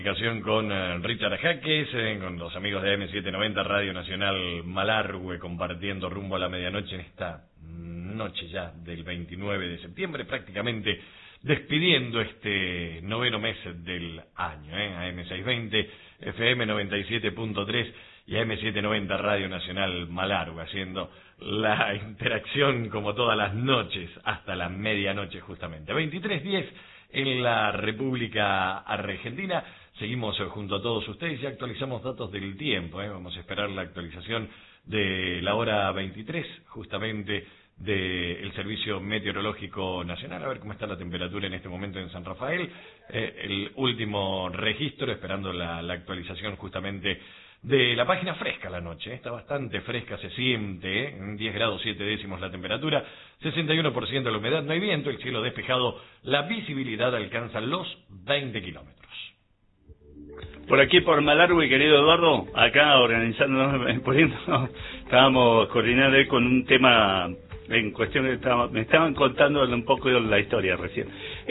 Comunicación con Richard Jaques, con los amigos de AM790 Radio Nacional Malargüe, compartiendo rumbo a la medianoche en esta noche ya del 29 de septiembre, prácticamente despidiendo este noveno mes del año, AM620, FM 97.3 y AM790 Radio Nacional Malargüe, haciendo la interacción como todas las noches hasta la medianoche justamente. 23:10 en la República Argentina. Seguimos junto a todos ustedes y actualizamos datos del tiempo. Vamos a esperar la actualización de la hora 23, justamente del Servicio Meteorológico Nacional, a ver cómo está la temperatura en este momento en San Rafael. El último registro, esperando la actualización justamente de la página fresca la noche. Está bastante fresca, se siente, en 10 grados 7 décimos la temperatura, 61% la humedad, no hay viento, el cielo despejado, la visibilidad alcanza los 20 kilómetros. Por aquí, por Malargüe, querido Eduardo, acá organizándonos, estábamos coordinando con un tema en cuestión, me estaban contando un poco de la historia recién.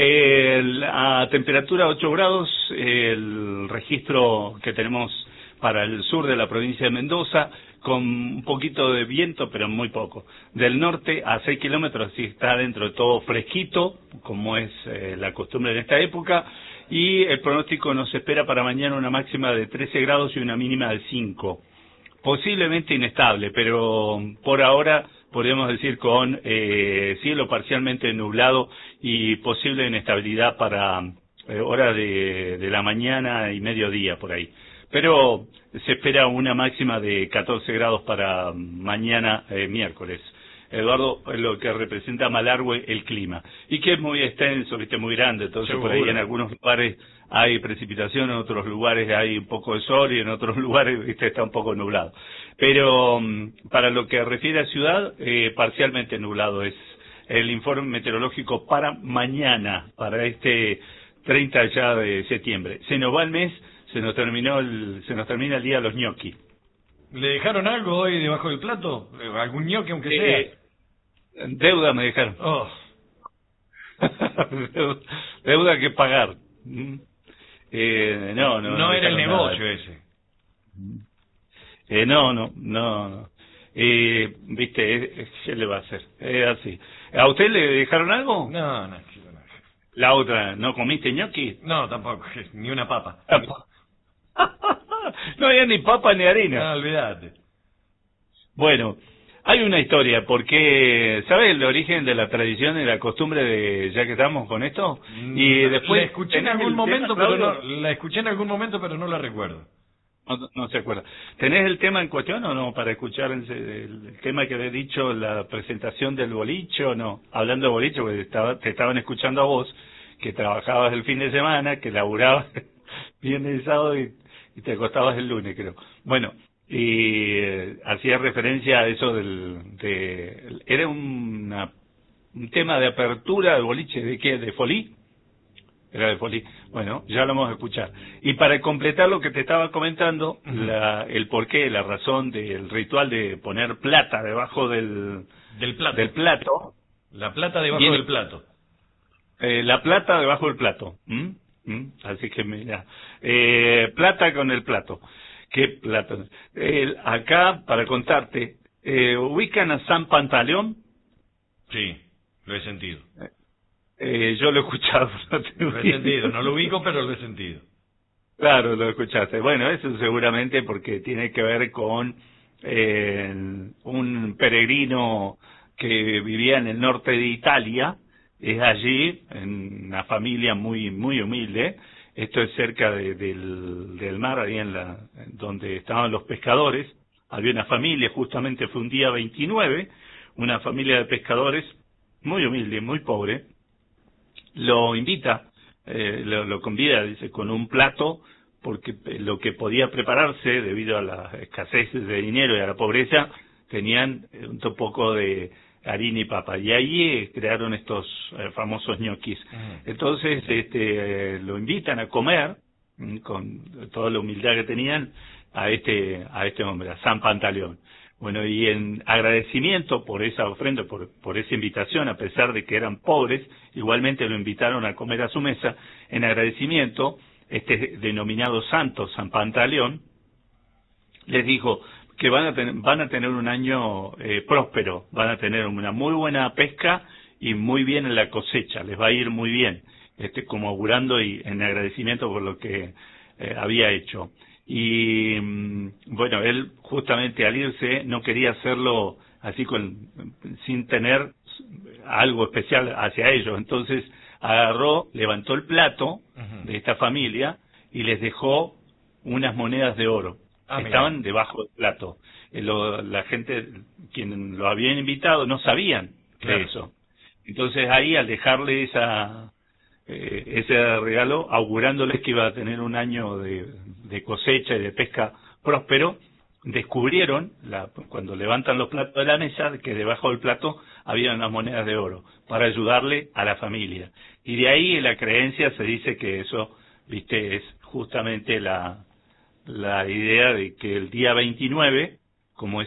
A temperatura 8 grados, el registro que tenemos para el sur de la provincia de Mendoza, con un poquito de viento, pero muy poco. Del norte a 6 kilómetros, sí está dentro de todo fresquito, como es la costumbre en esta época, y el pronóstico nos espera para mañana una máxima de 13 grados y una mínima de 5. Posiblemente inestable, pero por ahora podríamos decir con cielo parcialmente nublado y posible inestabilidad para horas de la mañana y mediodía por ahí. Pero se espera una máxima de 14 grados para mañana miércoles. Eduardo, lo que representa Malargüe, el clima. Y que es muy extenso, viste, muy grande, entonces por ahí en algunos lugares hay precipitación, en otros lugares hay un poco de sol y en otros lugares, viste, está un poco nublado. Pero para lo que refiere a ciudad, parcialmente nublado es el informe meteorológico para mañana, para este 30 ya de septiembre. Se nos va el mes, se nos termina el día de los ñoquis. ¿Le dejaron algo hoy debajo del plato? ¿Algún ñoqui aunque sea? Deuda me dejaron. Oh. Deuda que pagar. No era el negocio nada. Ese. No. Viste, ¿qué le va a hacer? Es así. ¿A usted le dejaron algo? No. La otra, ¿no comiste ñoqui? No, tampoco, ni una papa. No había ni papa ni harina. No, olvídate. Bueno, hay una historia, porque, ¿sabes el origen de la tradición y la costumbre de, ya que estamos con esto? Y después la escuché en algún momento, pero no la recuerdo. No se acuerda. ¿Tenés el tema en cuestión o no? Para escuchar el tema que había dicho, la presentación del boliche o no. Hablando de boliche, porque te estaban escuchando a vos, que trabajabas el fin de semana, que laburabas viernes y sábado y te acostabas el lunes, creo. Bueno, y hacía referencia a eso era un tema de apertura del boliche, ¿de qué? ¿De Folí? Era de Folí. Bueno, ya lo vamos a escuchar. Y para completar lo que te estaba comentando, el porqué, la razón del ritual de poner plata debajo del plato. La plata debajo del plato. La plata debajo del plato. Así que mira, plata con el plato. ¿Qué plata? Acá, para contarte, ¿ubican a San Pantaleón? Sí, lo he sentido. Yo lo he escuchado. Lo he sentido, no lo ubico, pero lo he sentido. Claro, lo escuchaste. Bueno, eso seguramente porque tiene que ver con un peregrino que vivía en el norte de Italia. Es allí, en una familia muy humilde. Esto es cerca del mar, ahí donde estaban los pescadores. Había una familia, justamente fue un día 29, una familia de pescadores muy humilde, muy pobre. Lo invita, lo convida, dice, con un plato, porque lo que podía prepararse debido a la escasez de dinero y a la pobreza, tenían un poco de harina y papa, y ahí crearon estos famosos ñoquis. Entonces lo invitan a comer, con toda la humildad que tenían, a este hombre, a San Pantaleón. Bueno, y en agradecimiento por esa ofrenda, por esa invitación, a pesar de que eran pobres, igualmente lo invitaron a comer a su mesa. En agradecimiento, denominado santo, San Pantaleón, les dijo que van a tener un año próspero, van a tener una muy buena pesca y muy bien en la cosecha, les va a ir muy bien, como augurando y en agradecimiento por lo que había hecho. Y bueno, él justamente al irse no quería hacerlo así sin tener algo especial hacia ellos, entonces agarró, levantó el plato de esta familia y les dejó unas monedas de oro. Estaban debajo del plato. La gente, quien lo habían invitado, no sabían de eso. Entonces ahí, al dejarle ese regalo, augurándoles que iba a tener un año de cosecha y de pesca próspero, descubrieron, cuando levantan los platos de la mesa, que debajo del plato había unas monedas de oro para ayudarle a la familia. Y de ahí, en la creencia, se dice que eso, es justamente la idea de que el día 29, como es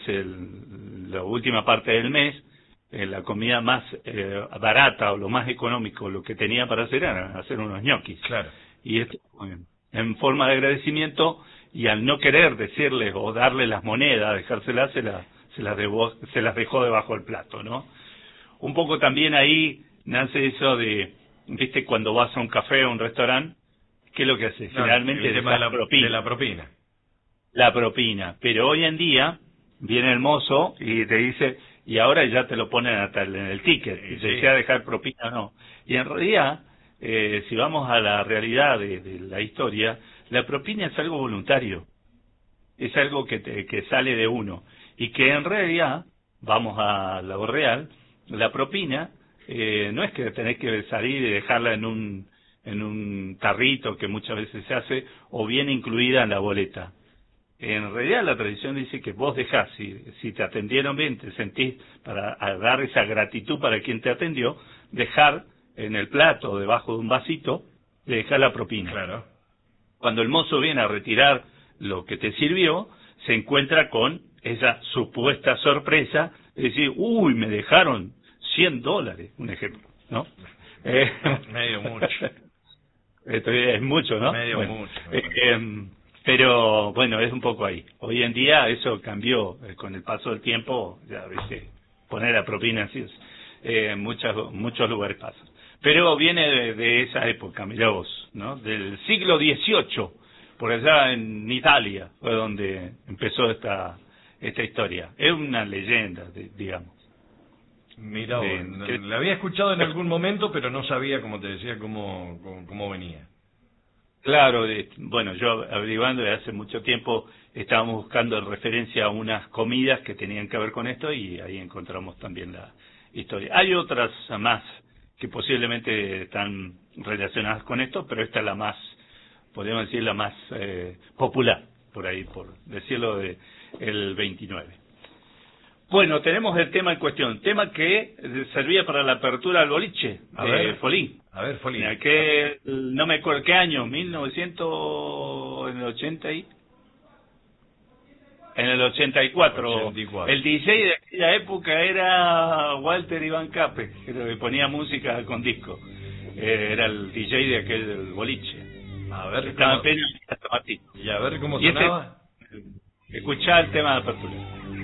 la última parte del mes, la comida más barata o lo más económico, lo que tenía para hacer era hacer unos ñoquis. Claro. Y esto, en forma de agradecimiento, y al no querer decirles o darle las monedas, dejárselas, se las dejó debajo del plato, ¿no? Un poco también ahí nace eso de, cuando vas a un café o un restaurante, ¿qué es lo que haces? Generalmente el tema de la propina. La propina. Pero hoy en día viene el mozo y te dice, y ahora ya te lo ponen hasta en el ticket, si desea dejar propina o no. Y en realidad, si vamos a la realidad de la historia, la propina es algo voluntario. Es algo que sale de uno. Y que en realidad, vamos a lo real, la propina no es que tenés que salir y dejarla en un tarrito que muchas veces se hace, o viene incluida en la boleta. En realidad la tradición dice que vos dejás, si te atendieron bien, te sentís para dar esa gratitud para quien te atendió, dejar en el plato, debajo de un vasito, de dejar la propina. Claro. Cuando el mozo viene a retirar lo que te sirvió, se encuentra con esa supuesta sorpresa de decir, uy, me dejaron $100, un ejemplo, ¿no? Medio mucho. Esto es mucho, ¿no? Medio mucho. Pero bueno, es un poco ahí. Hoy en día eso cambió con el paso del tiempo, ya viste, poner la propina así es, muchos lugares pasan. Pero viene de esa época, mirá vos, ¿no? Del siglo XVIII, por allá en Italia, fue donde empezó esta historia. Es una leyenda, digamos. Mirá vos, la había escuchado en algún momento, pero no sabía, como te decía, cómo venía. Claro, bueno, yo averiguando de hace mucho tiempo estábamos buscando en referencia a unas comidas que tenían que ver con esto y ahí encontramos también la historia. Hay otras más que posiblemente están relacionadas con esto, pero esta es la más, podemos decir, la más popular, por ahí, por decirlo, el 29. Bueno, tenemos el tema en cuestión, tema que servía para la apertura del boliche, Folín. A ver, Folín. No me acuerdo qué año, 1980 en el 84. El DJ de aquella época era Walter Iván Cape, que ponía música con disco. Era el DJ de aquel boliche. A ver, estaba en Peña. Y a ver cómo sonaba. Escuchá el tema de apertura.